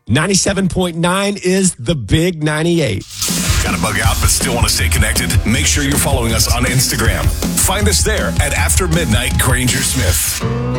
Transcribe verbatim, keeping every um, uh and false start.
ninety-seven point nine is the Big ninety-eight. Got to bug out but still want to stay connected? Make sure you're following us on Instagram. Find us there at After Midnight Granger Smith.